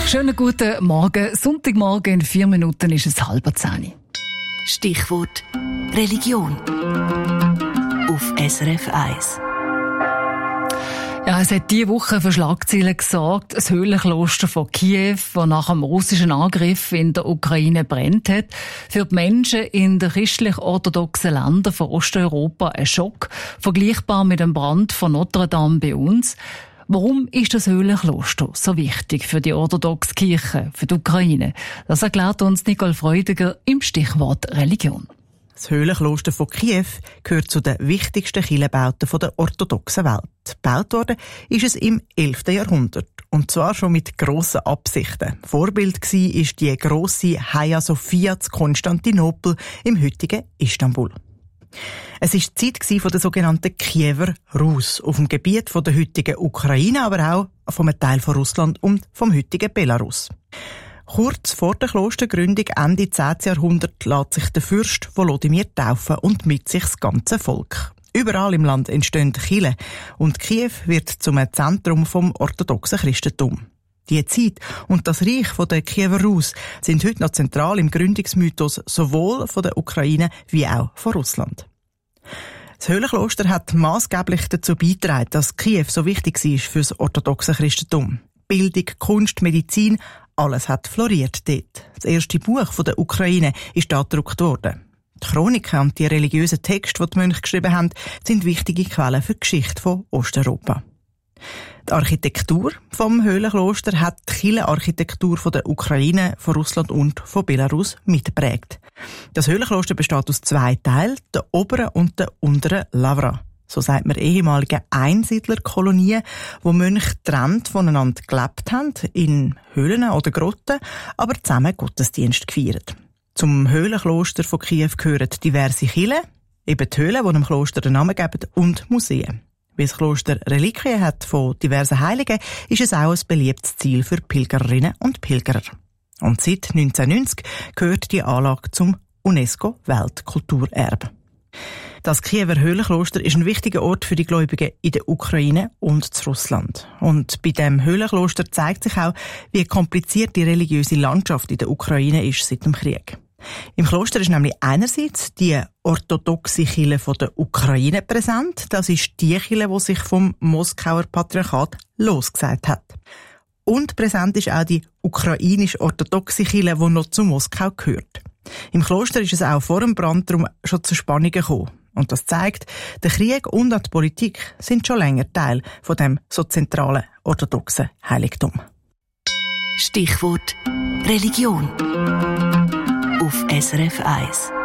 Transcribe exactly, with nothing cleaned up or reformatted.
Schönen guten Morgen. Sonntagmorgen in vier Minuten ist es halb zehn. Stichwort Religion auf S R F eins. Ja, es hat diese Woche für Schlagzeilen gesorgt. Das Höhlenkloster von Kiew, das nach dem russischen Angriff in der Ukraine brennt hat. Für die Menschen in den christlich-orthodoxen Ländern von Osteuropa ein Schock, vergleichbar mit dem Brand von Notre Dame bei uns. Warum ist das Höhlenkloster so wichtig für die orthodoxe Kirche, für die Ukraine? Das erklärt uns Nicole Freudiger im Stichwort Religion. Das Höhlenkloster von Kiew gehört zu den wichtigsten Kirchenbauten der orthodoxen Welt. Gebaut worden ist es im elften Jahrhundert. Und zwar schon mit grossen Absichten. Vorbild war die grosse Hagia Sophia zu Konstantinopel im heutigen Istanbul. Es war die Zeit der sogenannten Kiewer Rus auf dem Gebiet der heutigen Ukraine, aber auch vom Teil von Russland und vom heutigen Belarus. Kurz vor der Klostergründung Ende zehnten Jahrhundert lässt sich der Fürst Volodymyr taufen und mit sich das ganze Volk. Überall im Land entstehen Kirchen und Kiew wird zum Zentrum vom orthodoxen Christentum. Die Zeit und das Reich der Kiewer Rus sind heute noch zentral im Gründungsmythos sowohl von der Ukraine wie auch von Russland. Das Höhlenkloster hat maßgeblich dazu beigetragen, dass Kiew so wichtig war für das orthodoxe Christentum. Bildung, Kunst, Medizin, alles hat floriert dort. Das erste Buch von der Ukraine ist da gedruckt worden. Die Chroniken und die religiösen Texte, die die Mönche geschrieben haben, sind wichtige Quellen für die Geschichte von Osteuropa. Die Architektur vom Höhlenkloster hat die Kirchenarchitektur von der Ukraine, von Russland und von Belarus mitgeprägt. Das Höhlenkloster besteht aus zwei Teilen, der oberen und der unteren Lavra. So sagt man ehemalige Einsiedlerkolonien, wo Mönche getrennt voneinander gelebt haben, in Höhlen oder Grotten, aber zusammen Gottesdienst gefeiert. Zum Höhlenkloster von Kiew gehören diverse Kirchen, eben die Höhlen, die dem Kloster den Namen geben, und Museen. Weil das Kloster Reliquien hat von diversen Heiligen, ist es auch ein beliebtes Ziel für Pilgerinnen und Pilgerer. Und seit neunzehnhundertneunzig gehört die Anlage zum UNESCO-Weltkulturerbe. Das Kiewer Höhlenkloster ist ein wichtiger Ort für die Gläubigen in der Ukraine und zu Russland. Und bei dem Höhlenkloster zeigt sich auch, wie kompliziert die religiöse Landschaft in der Ukraine ist seit dem Krieg. Im Kloster ist nämlich einerseits die orthodoxe Kirche von der Ukraine präsent. Das ist die Kirche, die sich vom Moskauer Patriarchat losgesagt hat. Und präsent ist auch die ukrainisch-orthodoxe Kirche, die noch zu Moskau gehört. Im Kloster ist es auch vor dem Brand darum schon zu Spannungen gekommen. Und das zeigt, der Krieg und auch die Politik sind schon länger Teil von dem so zentralen orthodoxen Heiligtum. Stichwort Religion auf S R F eins.